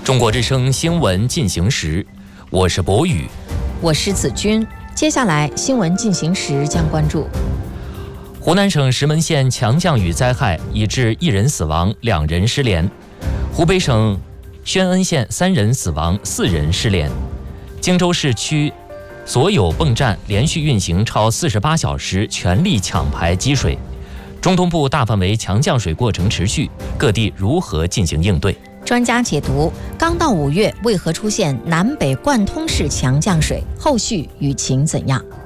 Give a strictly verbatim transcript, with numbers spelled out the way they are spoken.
中国之声新闻进行时，我是博宇， 我是子君。接下来新闻进行时将关注： 湖南省石门县强降雨灾害已致一人死亡，两人失联；湖北省宣恩县三人死亡，四人失联；荆州市区所有泵站连续运行超四十八小时，全力抢排积水。中东部大范围强降水过程持续，各地如何进行应对？ 专家解读：刚到五月，为何出现南北贯通式强降水？后续雨情怎样？